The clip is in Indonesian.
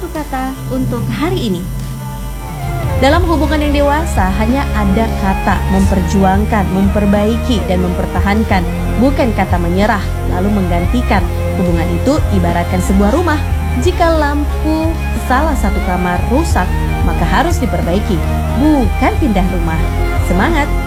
satu kata untuk hari ini. Dalam hubungan yang dewasa hanya ada kata memperjuangkan, memperbaiki, dan mempertahankan, bukan kata menyerah lalu menggantikan. Hubungan itu ibaratkan sebuah rumah. Jika lampu salah satu kamar rusak, maka harus diperbaiki, bukan pindah rumah. Semangat!